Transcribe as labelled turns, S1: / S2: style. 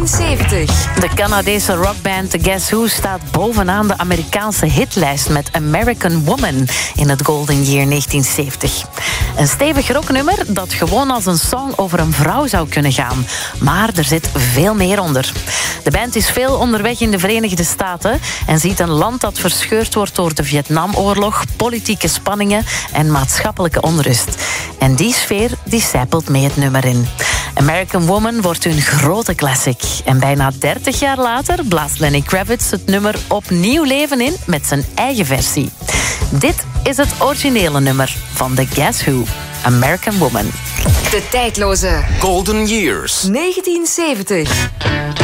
S1: 70.
S2: De Canadese rockband The Guess Who staat bovenaan de Amerikaanse hitlijst met American Woman in het Golden Year 1970. Een stevig rocknummer dat gewoon als een song over een vrouw zou kunnen gaan. Maar er zit veel meer onder. De band is veel onderweg in de Verenigde Staten en ziet een land dat verscheurd wordt door de Vietnamoorlog, politieke spanningen en maatschappelijke onrust. En die sfeer die sijpelt mee het nummer in. American Woman wordt hun grote classic. En bijna 30 jaar later blaast Lenny Kravitz het nummer opnieuw leven in met zijn eigen versie. Dit is het originele nummer van The Guess Who, American Woman.
S1: De tijdloze
S3: Golden Years
S1: 1970.